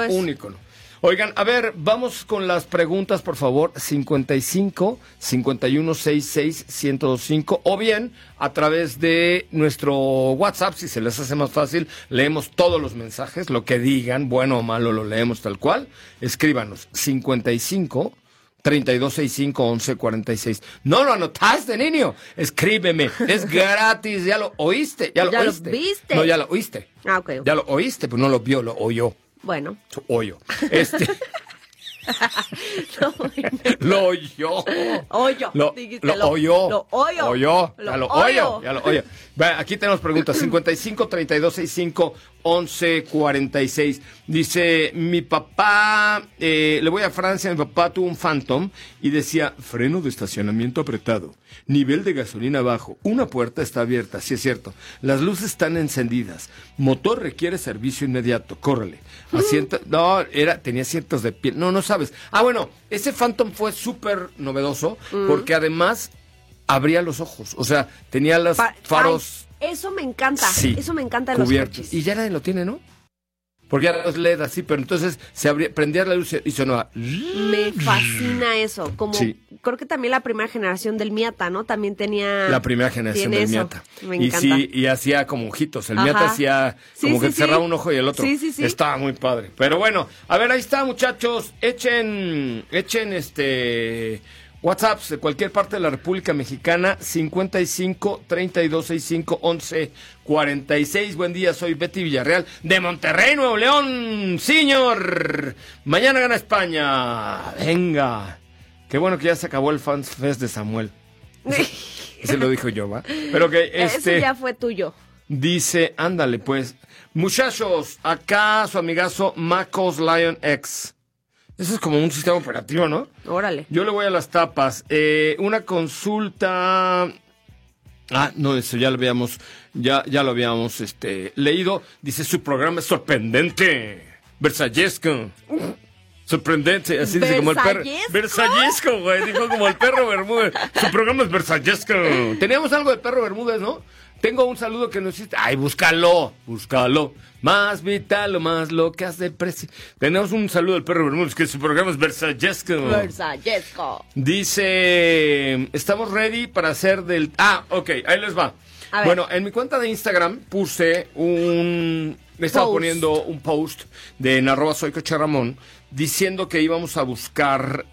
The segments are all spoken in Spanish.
es. Un ícono. Oigan, a ver, vamos con las preguntas, por favor. 55 51 66 1025 o bien a través de nuestro WhatsApp, si se les hace más fácil, leemos todos los mensajes, lo que digan, bueno o malo, lo leemos tal cual. Escríbanos 55 3265 1146. No lo anotaste, niño. Escríbeme. Es gratis. Ya lo oíste. Ya lo viste. No, ya lo oíste. Ah, ok. Ya lo oíste, pero no lo vio, lo oyó. Bueno. Oyo. No, bueno. Lo oyó. Oyo. Lo oyó. Lo oyo. Oyó. Ya lo oyo. Ya lo oyo. Aquí tenemos preguntas. 55 3265 1146. Dice, mi papá, le voy a Francia, mi papá tuvo un Phantom y decía, freno de estacionamiento apretado, nivel de gasolina bajo, una puerta está abierta, sí es cierto, las luces están encendidas, motor requiere servicio inmediato, córrele. Asiento, no, tenía asientos de piel, no sabes. Ah, bueno, ese Phantom fue súper novedoso porque además abría los ojos, o sea, tenía los faros... Eso me encanta, sí, eso me encanta de cubiertos. los coches. Y ya nadie lo tiene, ¿no? Porque ya es LED así, pero entonces prendía la luz y sonaba. Me fascina eso, como sí. Creo que también la primera generación del Miata, ¿no? También tenía... La primera generación del Miata. Me encanta. Y sí, y hacía como ojitos, el Miata hacía como que cerraba un ojo y el otro. Sí. Estaba muy padre. Pero bueno, a ver, ahí está, muchachos, echen WhatsApps de cualquier parte de la República Mexicana, 55 3265 1146. Buen día, soy Betty Villarreal de Monterrey, Nuevo León. Señor, mañana gana España. Venga. Qué bueno que ya se acabó el Fans Fest de Samuel. Ese lo dijo yo, ¿va? Pero que Ese ya fue tuyo. Dice, ándale pues. Muchachos, acá su amigazo Macos Lion X. Eso es como un sistema operativo, ¿no? Órale. Yo le voy a las tapas. Una consulta... Ah, no, eso ya lo habíamos leído. Dice, su programa es sorprendente. Versallesco. Sorprendente, así dice como el perro. Versallesco, güey, dijo como el perro Bermúdez. Su programa es versallesco. Teníamos algo de perro Bermúdez, ¿no? Tengo un saludo que nos hiciste. Ay, búscalo. Más vital o más lo que hace precio. Tenemos un saludo del perro Bermúdez, que su programa es versallesco. Dice, estamos ready para hacer del... Ah, ok, ahí les va. Bueno, en mi cuenta de Instagram puse estaba poniendo un post de @soycocheramón diciendo que íbamos a buscar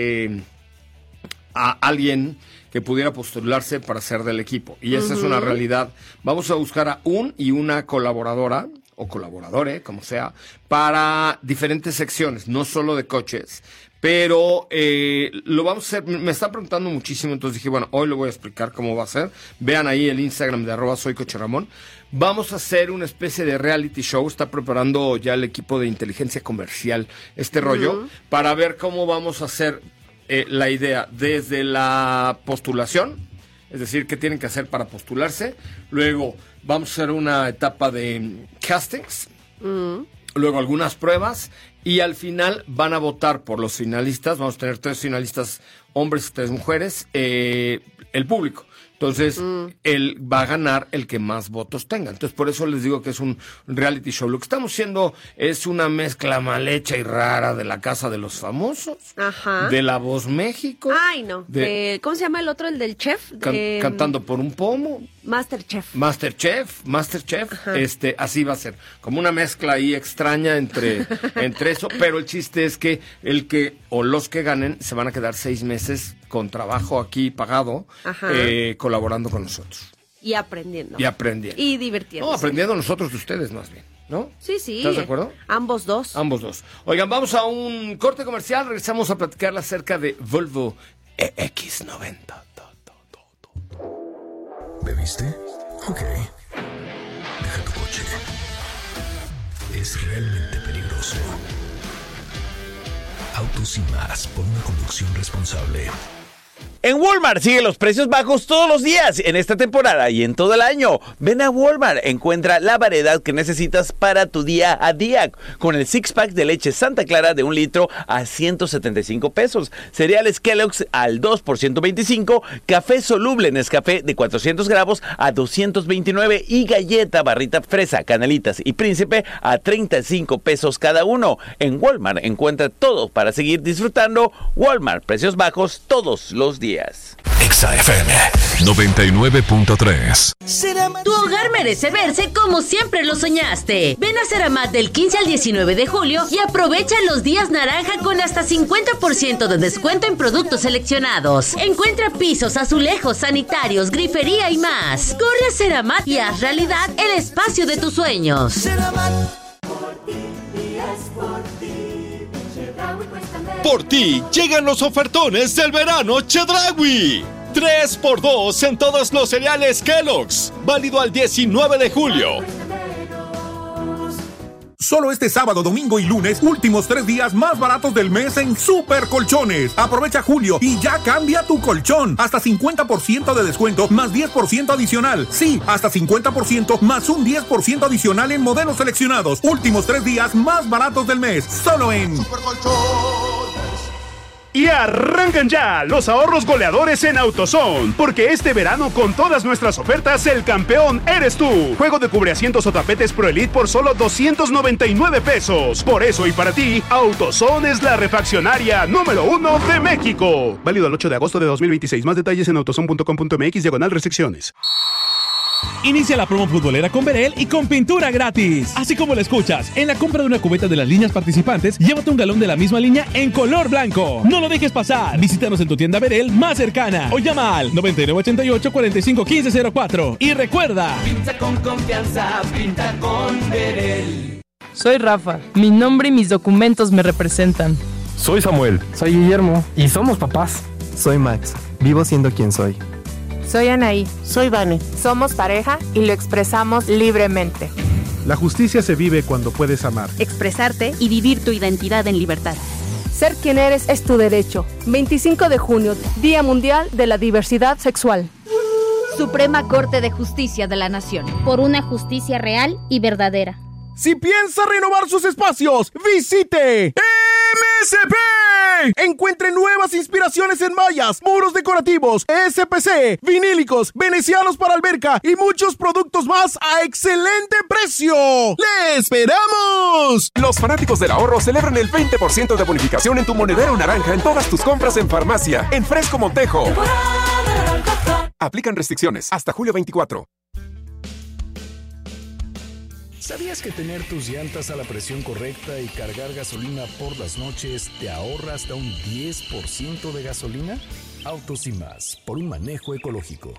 a alguien que pudiera postularse para ser del equipo. Y esa es una realidad. Vamos a buscar a una colaboradora, o colaboradore, como sea, para diferentes secciones, no solo de coches. Pero lo vamos a hacer, me está preguntando muchísimo, entonces dije, bueno, hoy le voy a explicar cómo va a ser. Vean ahí el Instagram de @soycocheramón. Vamos a hacer una especie de reality show, está preparando ya el equipo de inteligencia comercial rollo, para ver cómo vamos a hacer la idea desde la postulación, es decir, qué tienen que hacer para postularse. Luego vamos a hacer una etapa de castings, luego algunas pruebas y al final van a votar por los finalistas. Vamos a tener 3 finalistas hombres y 3 mujeres, el público. Entonces, él va a ganar el que más votos tenga. Entonces, por eso les digo que es un reality show. Lo que estamos haciendo es una mezcla mal hecha y rara de La Casa de los Famosos, de La Voz México. Ay, no. ¿Cómo se llama el otro, el del chef? Cantando por un pomo. Masterchef. Ajá. Así va a ser. Como una mezcla ahí extraña entre eso. Pero el chiste es que los que ganen se van a quedar 6 meses con trabajo aquí pagado, colaborando con nosotros. Y aprendiendo. Y divirtiendo. No, aprendiendo nosotros de ustedes más bien, ¿no? Sí. ¿Estás de acuerdo? Ambos dos. Oigan, vamos a un corte comercial, regresamos a platicar acerca de Volvo EX90. ¿Bebiste? Ok. Deja tu coche. Es realmente peligroso. Autos y más por una conducción responsable. En Walmart sigue los precios bajos todos los días en esta temporada y en todo el año. Ven a Walmart, encuentra la variedad que necesitas para tu día a día. Con el 6-pack de leche Santa Clara de 1 litro a 175 pesos. Cereales Kellogg's al 2 por 125. Café soluble Nescafé de 400 gramos a 229. Y galleta barrita fresa, canelitas y príncipe a 35 pesos cada uno. En Walmart encuentra todo para seguir disfrutando. Walmart, precios bajos todos los días. Exa FM 99.3. Tu hogar merece verse como siempre lo soñaste. Ven a Ceramat del 15 al 19 de julio y aprovecha los días naranja con hasta 50% de descuento en productos seleccionados. Encuentra pisos, azulejos, sanitarios, grifería y más. Corre a Ceramat y haz realidad el espacio de tus sueños. Por ti llegan los ofertones del verano Chedraui. 3x2 en todos los cereales Kellogg's. Válido al 19 de julio. Solo este sábado, domingo y lunes, últimos 3 días más baratos del mes en Super Colchones. Aprovecha julio y ya cambia tu colchón. Hasta 50% de descuento más 10% adicional. Sí, hasta 50% más un 10% adicional en modelos seleccionados. Últimos 3 días más baratos del mes. Solo en Super Colchones. Y arrancan ya los ahorros goleadores en AutoZone, porque este verano con todas nuestras ofertas el campeón eres tú. Juego de cubreasientos o tapetes Pro Elite por solo 299 pesos. Por eso y para ti, AutoZone es la refaccionaria número 1 de México. Válido el 8 de agosto de 2026. Más detalles en autozone.com.mx/restricciones. Inicia la promo futbolera con Verel y con pintura gratis. Así como lo escuchas, en la compra de una cubeta de las líneas participantes, llévate un galón de la misma línea en color blanco. No lo dejes pasar. Visítanos en tu tienda Verel más cercana o llama al 9988-451504. Y recuerda, pinta con confianza, pinta con Verel. Soy Rafa. Mi nombre y mis documentos me representan. Soy Samuel. Soy Guillermo. Y somos papás. Soy Max. Vivo siendo quien soy. Soy Anaí. Soy Vane. Somos pareja y lo expresamos libremente. La justicia se vive cuando puedes amar, expresarte y vivir tu identidad en libertad. Ser quien eres es tu derecho. 25 de junio, Día Mundial de la Diversidad Sexual. Suprema Corte de Justicia de la Nación. Por una justicia real y verdadera. Si piensa renovar sus espacios, visite MSP. Encuentre nuevas inspiraciones en mallas, muros decorativos, SPC, vinílicos, venecianos para alberca y muchos productos más a excelente precio. ¡Le esperamos! Los fanáticos del ahorro celebran el 20% de bonificación en tu monedero naranja en todas tus compras en farmacia, en Fresco Montejo. Aplican restricciones hasta julio 24. ¿Sabías que tener tus llantas a la presión correcta y cargar gasolina por las noches te ahorra hasta un 10% de gasolina? Autos y más, por un manejo ecológico.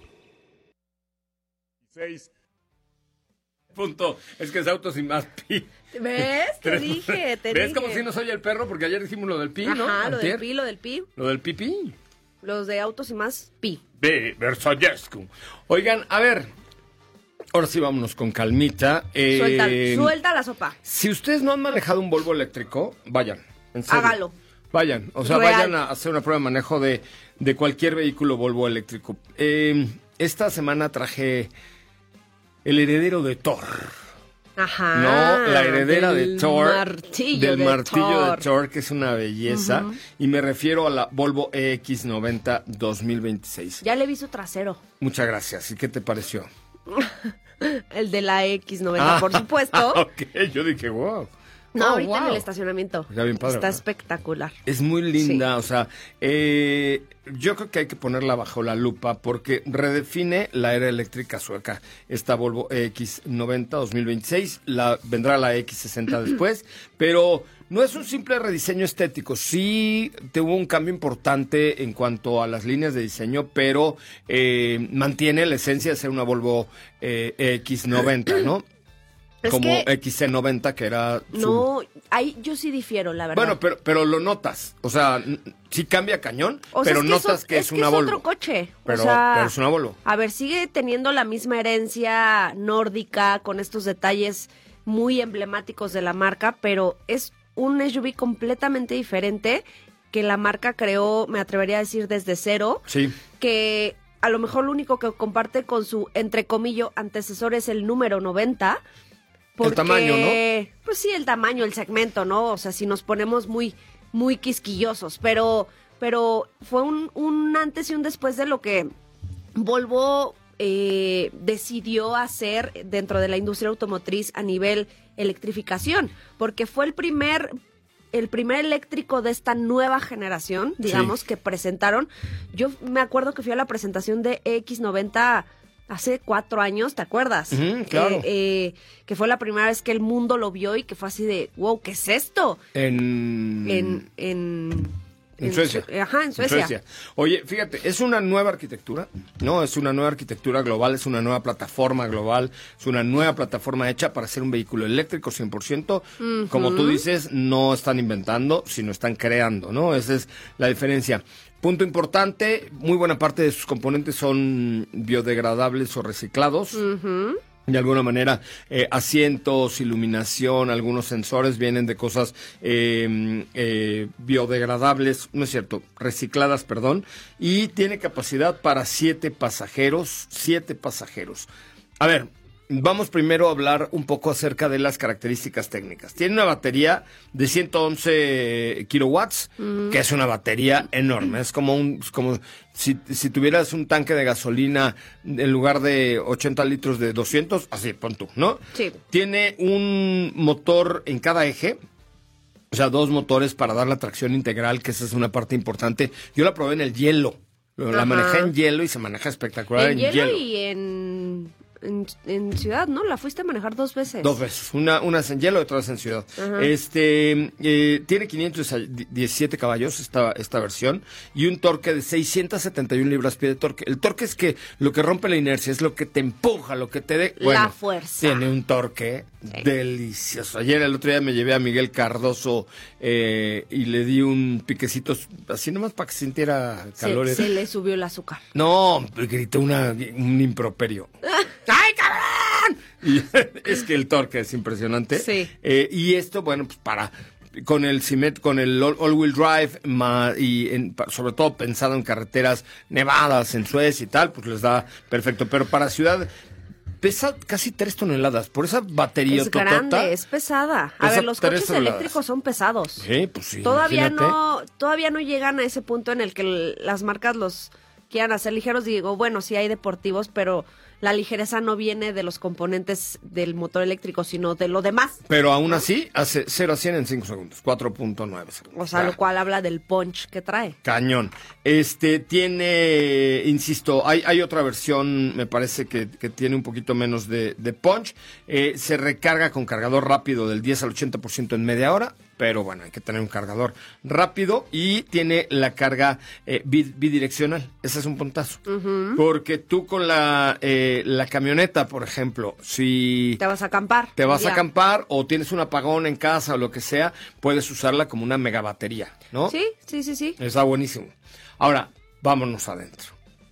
6. Punto. Es que es Autos y más pi. ¿Ves? Te dije. ¿Ves como si no soy el perro? Porque ayer dijimos lo del pi, ¿no? Ajá, lo del pi, lo del pi. Lo del pipí. Los de Autos y más pi. Versayescu. Oigan, a ver. Ahora sí vámonos con calmita. Suelta la sopa. Si ustedes no han manejado un Volvo eléctrico, vayan. En serio. Hágalo. Vayan. O sea, vayan a hacer una prueba de manejo de cualquier vehículo Volvo eléctrico. Esta semana traje el heredero de Thor. Ajá. No, la heredera de Thor. Martillo del martillo de Thor, que es una belleza. Uh-huh. Y me refiero a la Volvo EX90 2026. Ya le vi su trasero. Muchas gracias. ¿Y qué te pareció? El de la X90, por supuesto. Ok, yo dije, wow. No, ahorita en el estacionamiento. Está bien padre, está ¿verdad? espectacular. Es muy linda, sí. O sea, yo creo que hay que ponerla bajo la lupa porque redefine la era eléctrica sueca. Esta Volvo EX90 2026, vendrá la X60 después, pero no es un simple rediseño estético. Sí tuvo un cambio importante en cuanto a las líneas de diseño, pero mantiene la esencia de ser una Volvo EX90, ¿no? Como XC90, que era No, ahí yo sí difiero, la verdad. Bueno, pero lo notas. O sea, sí cambia cañón, pero notas que es una Volvo. Es otro coche. Pero es una Volvo. A ver, sigue teniendo la misma herencia nórdica, con estos detalles muy emblemáticos de la marca, pero es un SUV completamente diferente la marca creó, me atrevería a decir, desde cero. Sí. Que a lo mejor lo único que comparte con su, entre comillas, antecesor es el número 90. Porque, el tamaño, ¿no? Pues sí, el tamaño, el segmento, ¿no? O sea, si nos ponemos muy, muy quisquillosos. Pero fue un antes y un después de lo que Volvo decidió hacer dentro de la industria automotriz a nivel electrificación. Porque fue el primer eléctrico de esta nueva generación, digamos, que presentaron. Yo me acuerdo que fui a la presentación de EX90 hace 4 años, ¿te acuerdas? Claro. Que fue la primera vez que el mundo lo vio y que fue así de, wow, ¿qué es esto? En Suecia. En Suecia. Oye, fíjate, es una nueva arquitectura, ¿no? Es una nueva arquitectura global, es una nueva plataforma global, es una nueva plataforma hecha para ser un vehículo eléctrico 100%. Como tú dices, no están inventando, sino están creando, ¿no? Esa es la diferencia. Punto importante, muy buena parte de sus componentes son biodegradables o reciclados. De alguna manera, asientos, iluminación, algunos sensores vienen de cosas biodegradables, no es cierto, recicladas, perdón, y tiene capacidad para 7 pasajeros. A ver, vamos primero a hablar un poco acerca de las características técnicas. Tiene una batería de 111 kilowatts, que es una batería enorme. Es como si tuvieras un tanque de gasolina en lugar de 80 litros de 200, así, pon tú, ¿no? Sí. Tiene un motor en cada eje. O sea, 2 motores para dar la tracción integral, que esa es una parte importante. Yo la probé en el hielo. La manejé en hielo y se maneja espectacular en hielo. Y en ciudad, ¿no? La fuiste a manejar 2 veces. 2 veces. Una es en hielo y otra es en ciudad. Tiene 517 caballos esta versión y un torque de 671 libras-pie de torque. El torque es que lo que rompe la inercia, es lo que te empuja, lo que te dé... la fuerza. Tiene un torque delicioso. El otro día me llevé a Miguel Cardoso y le di un piquecito así nomás para que sintiera calor. Se le subió el azúcar. No, gritó un improperio. ¡Ay, cabrón! Y es que el torque es impresionante. Sí. Y esto, bueno, pues con el all-wheel drive sobre todo pensado en carreteras nevadas en Suecia y tal, pues les da perfecto. Pero para ciudad pesa casi 3 toneladas. Por esa batería es grande, es pesada. A ver, los coches eléctricos son pesados. Sí, pues sí. Todavía no llegan a ese punto en el que las marcas los quieran hacer ligeros. Digo, bueno, sí hay deportivos, pero la ligereza no viene de los componentes del motor eléctrico, sino de lo demás. Pero aún así, hace 0 a 100 en 5 segundos, 4.9 segundos. O sea, lo cual habla del punch que trae. Cañón. Tiene, insisto, hay otra versión, me parece que tiene un poquito menos de punch. Se recarga con cargador rápido del 10 al 80% en media hora. Pero bueno, hay que tener un cargador rápido y tiene la carga bidireccional. Ese es un puntazo. Porque tú con la camioneta, por ejemplo, si... Te vas a acampar. a acampar o tienes un apagón en casa o lo que sea, puedes usarla como una megabatería, ¿no? Sí. Está buenísimo. Ahora, vámonos adentro.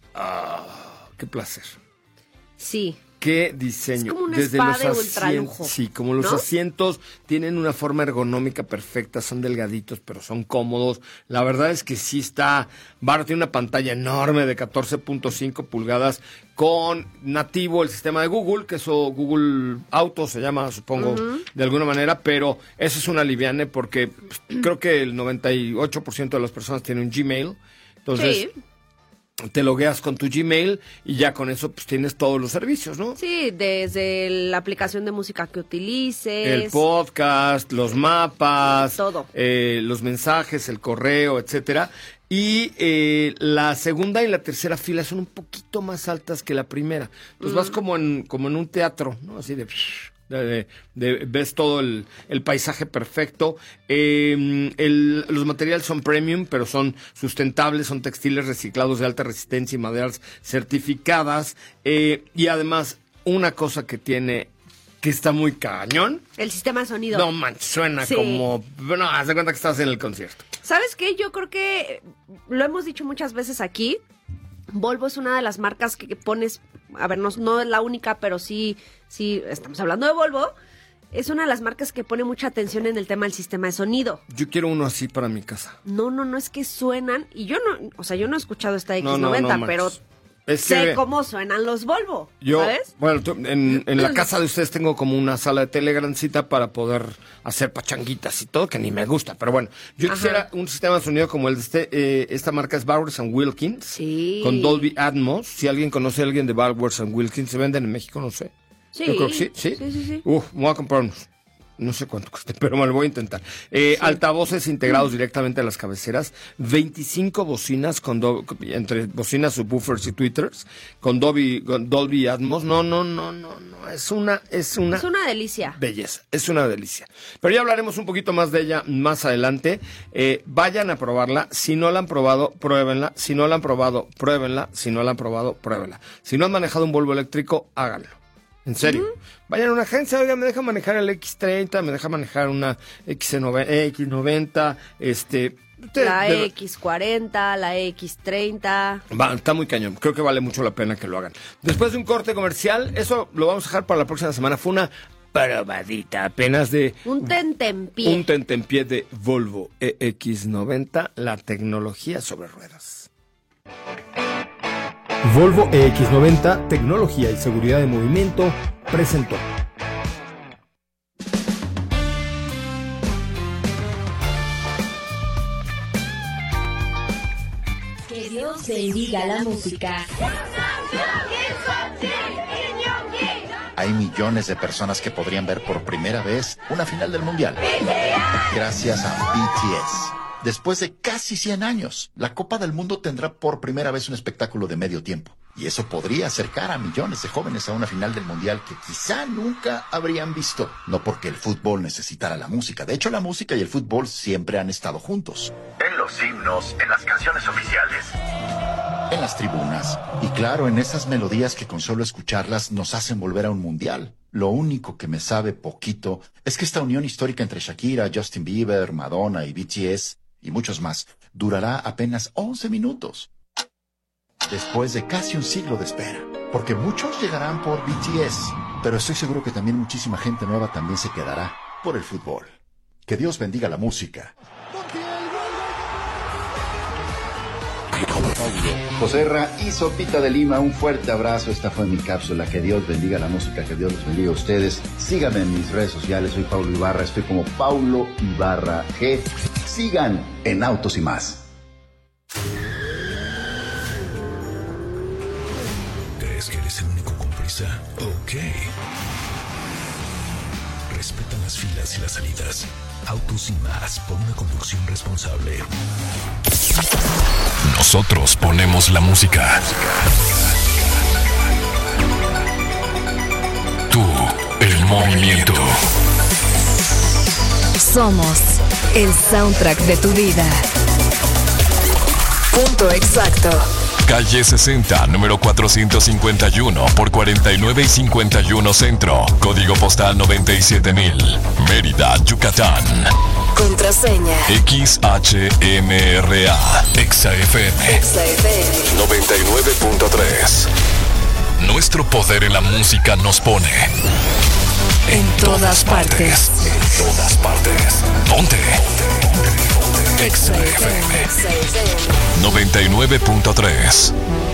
Qué placer. Sí. Qué diseño. Es como un spa de ultralujo. Sí, como los asientos tienen una forma ergonómica perfecta, son delgaditos, pero son cómodos. La verdad es que sí está barato. Tiene una pantalla enorme de 14.5 pulgadas con nativo el sistema de Google, que eso Google Auto se llama, supongo, de alguna manera, pero eso es una aliviane porque creo que el 98% de las personas tienen un Gmail. Entonces... Sí. Te logueas con tu Gmail y ya con eso pues tienes todos los servicios, ¿no? Sí, desde la aplicación de música que utilices. El podcast, los mapas. Todo. Los mensajes, el correo, etcétera. Y la segunda y la tercera fila son un poquito más altas que la primera. Entonces vas como en un teatro, ¿no? Así de ves todo el paisaje perfecto. Los materiales son premium, pero son sustentables, son textiles reciclados de alta resistencia y maderas certificadas. Y además, una cosa que tiene, que está muy cañón. El sistema de sonido. No manches, suena como... No, haz de cuenta que estás en el concierto. ¿Sabes qué? Yo creo que lo hemos dicho muchas veces aquí. Volvo es una de las marcas que pones, a ver, no es la única, pero sí, estamos hablando de Volvo, es una de las marcas que pone mucha atención en el tema del sistema de sonido. Yo quiero uno así para mi casa. No, es que suenan, y yo no he escuchado esta X90, pero sé cómo suenan los Volvo, ¿sabes? Bueno, en la casa de ustedes tengo como una sala de tele grandecita para poder hacer pachanguitas y todo, que ni me gusta, pero bueno, yo quisiera un sistema de sonido como el de esta marca es Bowers & Wilkins, con Dolby Atmos. Si alguien conoce a alguien de Bowers & Wilkins, ¿se venden en México? No sé. Sí. Yo creo que sí. Me voy a comprar unos. No sé cuánto cueste, pero me lo voy a intentar. Altavoces integrados directamente a las cabeceras, 25 bocinas entre bocinas, subwoofers y tweeters, con Dolby Atmos. No, es una delicia. Belleza, es una delicia. Pero ya hablaremos un poquito más de ella más adelante. Vayan a probarla. Si no la han probado, pruébenla. Si no la han probado, pruébenla. Si no la han probado, pruébenla. Si no han manejado un Volvo eléctrico, háganlo. En serio. Vayan a una agencia, oiga, me deja manejar el X30, me deja manejar una X90, la X40, la X30. Está muy cañón, creo que vale mucho la pena que lo hagan. Después de un corte comercial, eso lo vamos a dejar para la próxima semana. Fue una probadita apenas de... Un tentempié. Un tentempié de Volvo EX90, la tecnología sobre ruedas. Volvo EX90, tecnología y seguridad de movimiento, presentó. Que Dios bendiga la música. Hay millones de personas que podrían ver por primera vez una final del Mundial. Gracias a BTS. Después de casi 100 años, la Copa del Mundo tendrá por primera vez un espectáculo de medio tiempo. Y eso podría acercar a millones de jóvenes a una final del Mundial que quizá nunca habrían visto. No porque el fútbol necesitara la música. De hecho, la música y el fútbol siempre han estado juntos. En los himnos, en las canciones oficiales, en las tribunas. Y claro, en esas melodías que con solo escucharlas nos hacen volver a un Mundial. Lo único que me sabe poquito es que esta unión histórica entre Shakira, Justin Bieber, Madonna y BTS y muchos más, durará apenas 11 minutos. Después de casi un siglo de espera. Porque muchos llegarán por BTS, pero estoy seguro que también muchísima gente nueva también se quedará por el fútbol. Que Dios bendiga la música. Joserra y Sopita de Lima, un fuerte abrazo. Esta fue mi cápsula. Que Dios bendiga la música, que Dios los bendiga a ustedes. Síganme en mis redes sociales, soy Paulo Ibarra, estoy como Paulo Ibarra G. Sigan en Autos y Más. ¿Crees que eres el único con prisa? Ok. Respeta las filas y las salidas. Autos y Más, por una conducción responsable. Nosotros ponemos la música. Tú, el movimiento. Somos el soundtrack de tu vida. Punto exacto. Calle 60, número 451 por 49 y 51 Centro. Código postal 97000. Mérida, Yucatán. Contraseña XHMRA. XFM 99.3. Nuestro poder en la música nos pone en todas partes. En todas partes. ¿Dónde? XFM 99.3.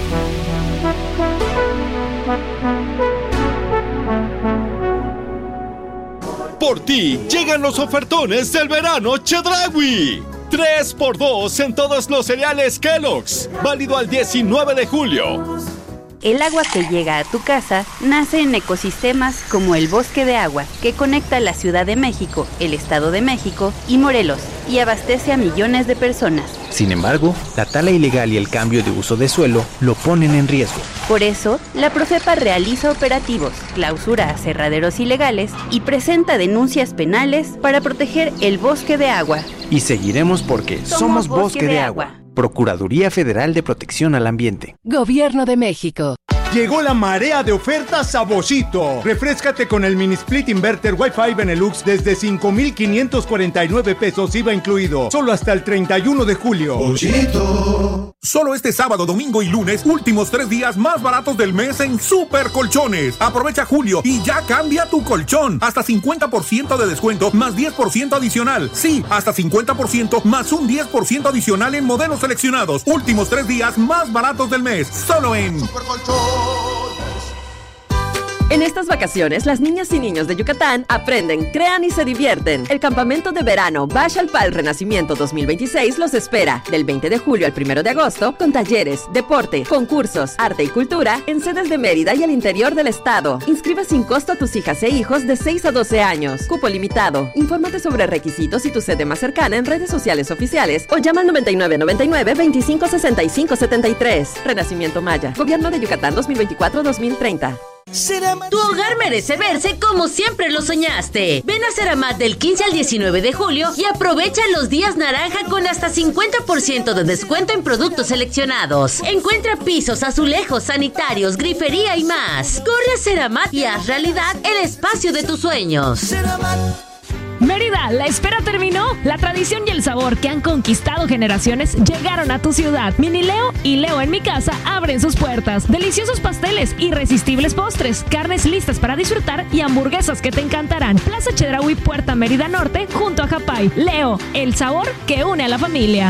Por ti llegan los ofertones del verano Chedraui. 3x2 en todos los cereales Kellogg's. Válido al 19 de julio. El agua que llega a tu casa nace en ecosistemas como el Bosque de Agua, que conecta la Ciudad de México, el Estado de México y Morelos, y abastece a millones de personas. Sin embargo, la tala ilegal y el cambio de uso de suelo lo ponen en riesgo. Por eso, la Profepa realiza operativos, clausura aserraderos ilegales y presenta denuncias penales para proteger el Bosque de Agua. Y seguiremos porque somos Bosque de Agua. Procuraduría Federal de Protección al Ambiente. Gobierno de México. Llegó la marea de ofertas a Boschito. Refréscate con el mini split inverter Wi-Fi Benelux desde 5,549 pesos IVA incluido. Solo hasta el 31 de julio. Boschito. Solo este sábado, domingo y lunes, últimos 3 días más baratos del mes en Super Colchones. Aprovecha julio y ya cambia tu colchón. Hasta 50% de descuento más 10% adicional. Sí, hasta 50% más un 10% adicional en modelos seleccionados. Últimos 3 días más baratos del mes. Solo en Super Colchones. En estas vacaciones, las niñas y niños de Yucatán aprenden, crean y se divierten. El campamento de verano Bash al Pal Renacimiento 2026 los espera del 20 de julio al 1 de agosto con talleres, deporte, concursos, arte y cultura en sedes de Mérida y al interior del estado. Inscribe sin costo a tus hijas e hijos de 6 a 12 años. Cupo limitado. Infórmate sobre requisitos y tu sede más cercana en redes sociales oficiales o llama al 9999-256573. Renacimiento Maya. Gobierno de Yucatán 2024-2030. Tu hogar merece verse como siempre lo soñaste. Ven a Ceramat del 15 al 19 de julio y aprovecha los días naranja con hasta 50% de descuento en productos seleccionados. Encuentra pisos, azulejos, sanitarios, grifería y más. Corre a Ceramat y haz realidad el espacio de tus sueños. Mérida, la espera terminó. La tradición y el sabor que han conquistado generaciones llegaron a tu ciudad. Mini Leo y Leo en mi casa abren sus puertas. Deliciosos pasteles, irresistibles postres, carnes listas para disfrutar y hamburguesas que te encantarán. Plaza Chedraui, Puerta Mérida Norte, junto a Japay. Leo, el sabor que une a la familia.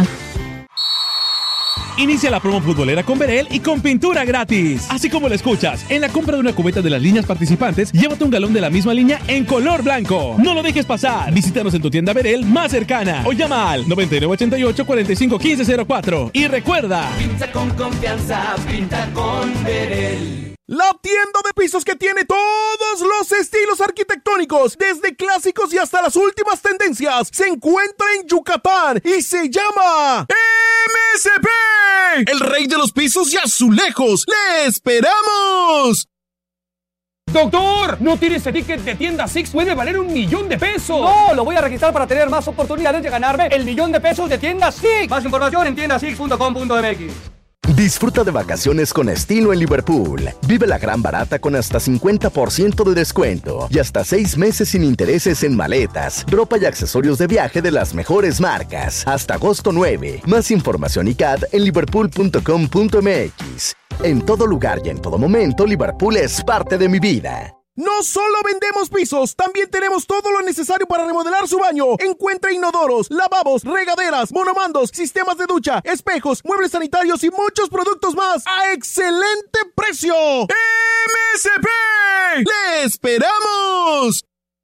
Inicia la promo futbolera con Berel y con pintura gratis. Así como lo escuchas, en la compra de una cubeta de las líneas participantes, llévate un galón de la misma línea en color blanco. No lo dejes pasar. Visítanos en tu tienda Berel más cercana o llama al 9988-451504. Y recuerda, pinta con confianza, pinta con Berel. La tienda de pisos que tiene todos los estilos arquitectónicos, desde clásicos y hasta las últimas tendencias, se encuentra en Yucatán y se llama MSP, el rey de los pisos y azulejos. ¡Le esperamos! ¡Doctor! ¿No tienes ese ticket de tienda Six? ¡Puede valer $1,000,000 pesos! ¡No! Lo voy a registrar para tener más oportunidades de ganarme el $1,000,000 de tienda Six. Más información en tiendasix.com.mx. Disfruta de vacaciones con estilo en Liverpool. Vive la gran barata con hasta 50% de descuento y hasta 6 meses sin intereses en maletas, ropa y accesorios de viaje de las mejores marcas. Hasta agosto 9. Más información y CAD en liverpool.com.mx. En todo lugar y en todo momento, Liverpool es parte de mi vida. No solo vendemos pisos, también tenemos todo lo necesario para remodelar su baño. Encuentra inodoros, lavabos, regaderas, monomandos, sistemas de ducha, espejos, muebles sanitarios y muchos productos más a excelente precio. ¡MSP! ¡Le esperamos!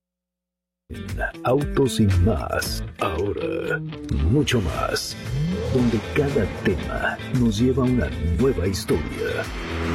Autos y más, ahora mucho más, donde cada tema nos lleva a una nueva historia.